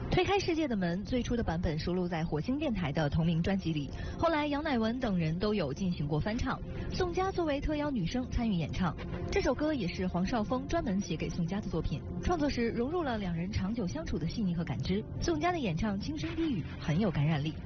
推开世界的门最初的版本收录在火星电台的同名专辑里，后来杨乃文等人都有进行过翻唱，宋佳作为特邀女生参与演唱。这首歌也是黄少峰专门写给宋佳的作品，创作时融入了两人长久相处的细腻和感知。宋佳的演唱轻声低语，很有感染力。